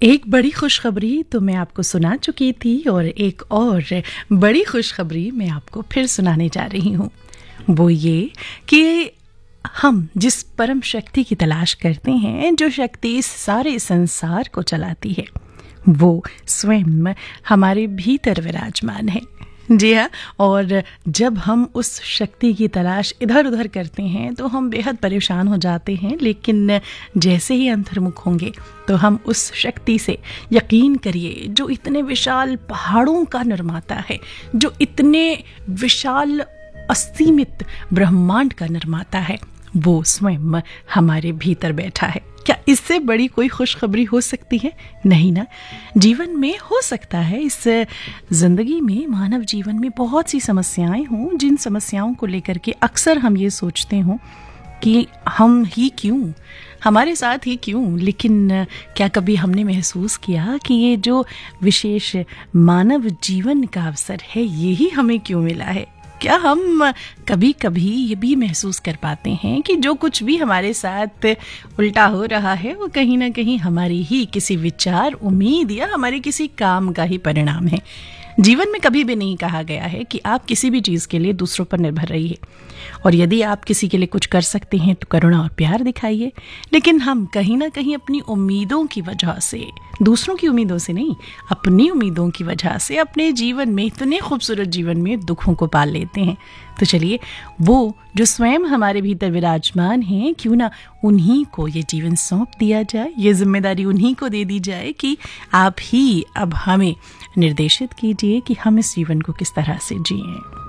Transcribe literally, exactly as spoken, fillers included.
एक बड़ी खुशखबरी तो मैं आपको सुना चुकी थी और एक और बड़ी खुशखबरी मैं आपको फिर सुनाने जा रही हूँ। वो ये कि हम जिस परम शक्ति की तलाश करते हैं, जो शक्ति इस सारे संसार को चलाती है, वो स्वयं हमारे भीतर विराजमान है। जी हाँ, और जब हम उस शक्ति की तलाश इधर उधर करते हैं तो हम बेहद परेशान हो जाते हैं, लेकिन जैसे ही अंतर्मुख होंगे तो हम उस शक्ति से, यकीन करिए, जो इतने विशाल पहाड़ों का निर्माता है, जो इतने विशाल असीमित ब्रह्मांड का निर्माता है, वो स्वयं हमारे भीतर बैठा है। क्या इससे बड़ी कोई खुशखबरी हो सकती है? नहीं ना। जीवन में हो सकता है, इस जिंदगी में, मानव जीवन में बहुत सी समस्याएं हों, जिन समस्याओं को लेकर के अक्सर हम ये सोचते हों कि हम ही क्यों, हमारे साथ ही क्यों। लेकिन क्या कभी हमने महसूस किया कि ये जो विशेष मानव जीवन का अवसर है, ये ही हमें क्यों मिला है? क्या हम कभी कभी ये भी महसूस कर पाते हैं कि जो कुछ भी हमारे साथ उल्टा हो रहा है, वो कहीं ना कहीं हमारी ही किसी विचार, उम्मीद या हमारे किसी काम का ही परिणाम है? जीवन में कभी भी नहीं कहा गया है कि आप किसी भी चीज़ के लिए दूसरों पर निर्भर रहिए, और यदि आप किसी के लिए कुछ कर सकते हैं तो करुणा और प्यार दिखाइए। लेकिन हम कहीं ना कहीं अपनी उम्मीदों की वजह से, दूसरों की उम्मीदों से नहीं, अपनी उम्मीदों की वजह से अपने जीवन में, इतने खूबसूरत जीवन में, दुखों को पाल लेते हैं। तो चलिए, वो जो स्वयं हमारे भीतर विराजमान हैं, क्यों ना उन्हीं को ये जीवन सौंप दिया जाए, ये जिम्मेदारी उन्हीं को दे दी जाए कि आप ही अब हमें निर्देशित कीजिए कि हम इस जीवन को किस तरह से जिएं।